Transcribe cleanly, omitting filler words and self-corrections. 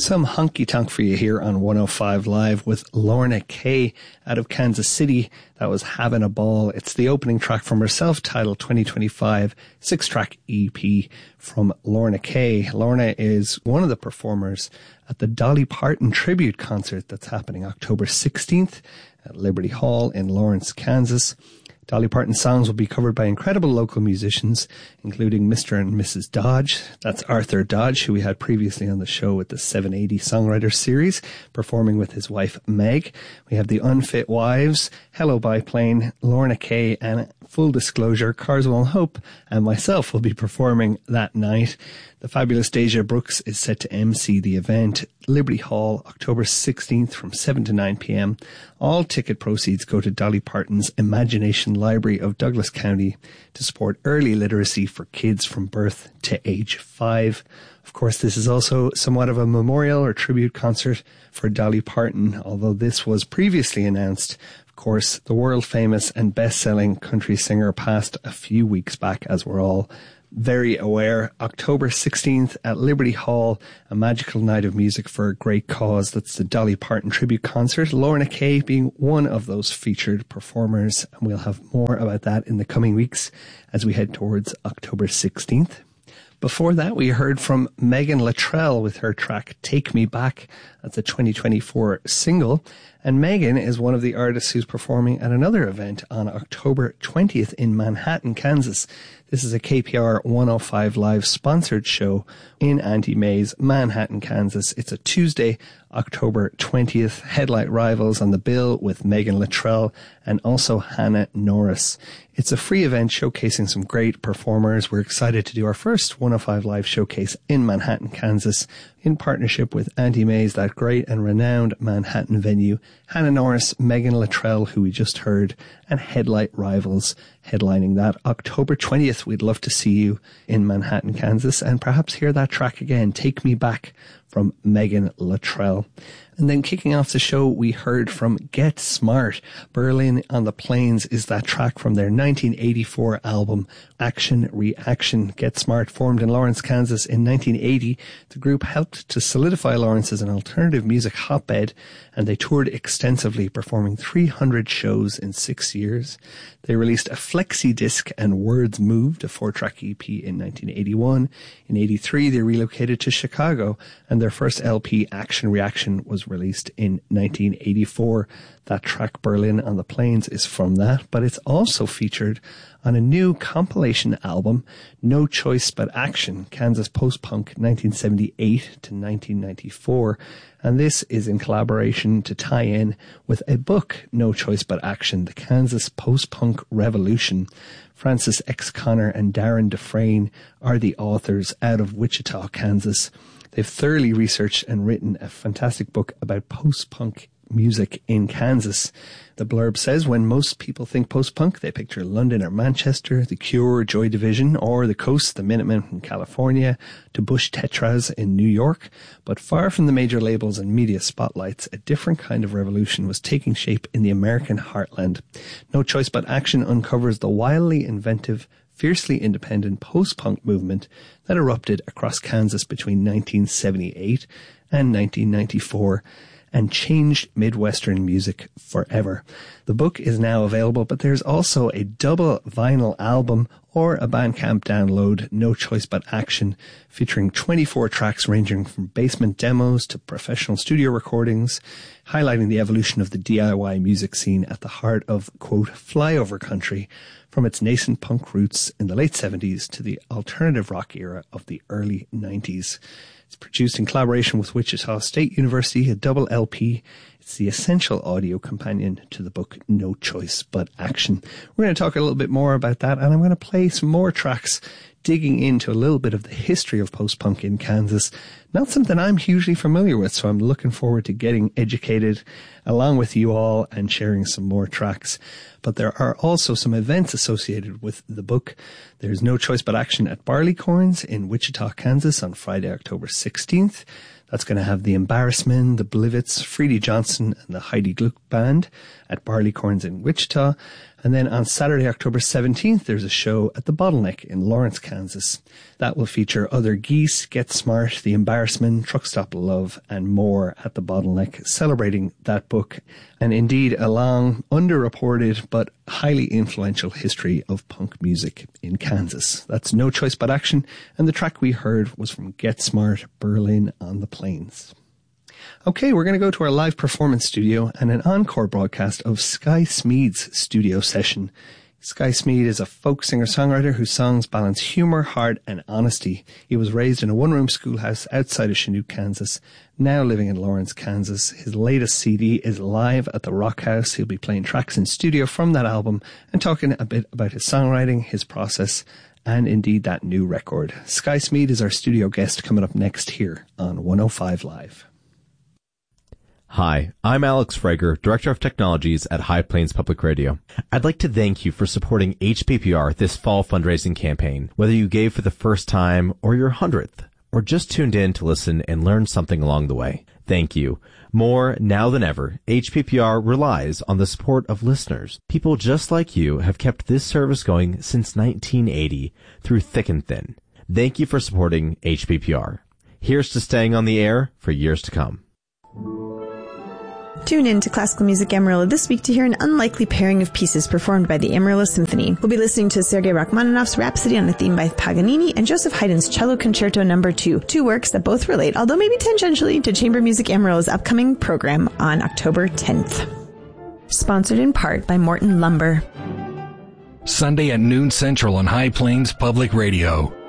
Some honky-tonk for you here on 105 Live with Lorna Kay out of Kansas City. That was Having a Ball. It's the opening track from her self-titled 2025 six-track EP from Lorna Kay. Lorna is one of the performers at the Dolly Parton tribute concert that's happening October 16th at Liberty Hall in Lawrence, Kansas. Dolly Parton songs will be covered by incredible local musicians, including Mr. and Mrs. Dodge. That's Arthur Dodge, who we had previously on the show with the 780 Songwriters series, performing with his wife Meg. We have the Unfit Wives, Hello Biplane, Lorna Kay, and full disclosure, Carswell Hope and myself will be performing that night. The fabulous Deja Brooks is set to MC the event, Liberty Hall, October 16th from 7 to 9 p.m. All ticket proceeds go to Dolly Parton's Imagination Library of Douglas County to support early literacy for kids from birth to age 5. Of course, this is also somewhat of a memorial or tribute concert for Dolly Parton, although this was previously announced. Of course, the world-famous and best-selling country singer passed a few weeks back, as we're all very aware. October 16th at Liberty Hall, a magical night of music for a great cause. That's the Dolly Parton tribute concert, Lorna Kay being one of those featured performers, and we'll have more about that in the coming weeks as we head towards October 16th. Before that, we heard from Megan Luttrell with her track Take Me Back. That's a 2024 single. And Megan is one of the artists who's performing at another event on October 20th in Manhattan, Kansas. This is a KPR 105 Live sponsored show in Auntie Mae's, Manhattan, Kansas. It's a Tuesday, October 20th. Headlight Rivals on the bill with Megan Luttrell and also Hannah Norris. It's a free event showcasing some great performers. We're excited to do our first 105 Live showcase in Manhattan, Kansas, in partnership with Auntie Mae's, that great and renowned Manhattan venue, Hannah Norris, Megan Luttrell, who we just heard, and Headlight Rivals headlining that October 20th. We'd love to see you in Manhattan, Kansas, and perhaps hear that track again, Take Me Back, from Megan Luttrell. And then kicking off the show, we heard from Get Smart. Berlin on the Plains is that track from their 1984 album, Action Reaction. Get Smart formed in Lawrence, Kansas in 1980. The group helped to solidify Lawrence as an alternative music hotbed, and they toured extensively, performing 300 shows in 6 years. They released a flexi disc and Words Moved, a 4-track EP in 1981. In 83, they relocated to Chicago, and their first LP, Action Reaction, was released in 1984. That track, Berlin on the Plains, is from that, but it's also featured on a new compilation album, No Choice But Action, Kansas Post-Punk 1978 to 1994. And this is in collaboration to tie in with a book, No Choice But Action, The Kansas Post-Punk Revolution. Francis X. Connor and Darren Dufresne are the authors out of Wichita, Kansas. They've thoroughly researched and written a fantastic book about post-punk music in Kansas. The blurb says, when most people think post-punk, they picture London or Manchester, The Cure, Joy Division, or the Coast, the Minutemen from California, to Bush Tetras in New York. But far from the major labels and media spotlights, a different kind of revolution was taking shape in the American heartland. No Choice But Action uncovers the wildly inventive, fiercely independent post-punk movement that erupted across Kansas between 1978 and 1994 and changed Midwestern music forever. The book is now available, but there's also a double vinyl album or a Bandcamp download, No Choice But Action, featuring 24 tracks ranging from basement demos to professional studio recordings, highlighting the evolution of the DIY music scene at the heart of, quote, flyover country, from its nascent punk roots in the late 70s to the alternative rock era of the early 90s. It's produced in collaboration with Wichita State University, a double LP. It's the essential audio companion to the book No Choice But Action. We're going to talk a little bit more about that, and I'm going to play some more tracks digging into a little bit of the history of post-punk in Kansas. Not something I'm hugely familiar with, so I'm looking forward to getting educated along with you all and sharing some more tracks. But there are also some events associated with the book. There's No Choice But Action at Barleycorns in Wichita, Kansas on Friday, October 16th. That's going to have the Embarrassment, the Blivets, Freedy Johnson, and the Heidi Gluck Band at Barleycorns in Wichita. And then on Saturday, October 17th, there's a show at the Bottleneck in Lawrence, Kansas. That will feature Other Geese, Get Smart, The Embarrassment, Truck Stop Love, and more at the Bottleneck, celebrating that book and indeed a long, underreported but highly influential history of punk music in Kansas. That's No Choice But Action, and the track we heard was from Get Smart, Berlin on the Plains. Okay, we're going to go to our live performance studio and an encore broadcast of Sky Smead's studio session. Sky Smead is a folk singer-songwriter whose songs balance humour, heart and honesty. He was raised in a one-room schoolhouse outside of Chinook, Kansas, now living in Lawrence, Kansas. His latest CD is live at the Rock House. He'll be playing tracks in studio from that album and talking a bit about his songwriting, his process, and indeed that new record. Sky Smead is our studio guest coming up next here on 105 Live. Hi, I'm Alex Frager, Director of Technologies at High Plains Public Radio. I'd like to thank you for supporting HPPR this fall fundraising campaign. Whether you gave for the first time or your 100th, or just tuned in to listen and learn something along the way, thank you. More now than ever, HPPR relies on the support of listeners. People just like you have kept this service going since 1980 through thick and thin. Thank you for supporting HPPR. Here's to staying on the air for years to come. Tune in to Classical Music Amarillo this week to hear an unlikely pairing of pieces performed by the Amarillo Symphony. We'll be listening to Sergei Rachmaninoff's Rhapsody on a Theme by Paganini and Joseph Haydn's Cello Concerto No. 2, two works that both relate, although maybe tangentially, to Chamber Music Amarillo's upcoming program on October 10th. Sponsored in part by Morton Lumber. Sunday at noon Central on High Plains Public Radio.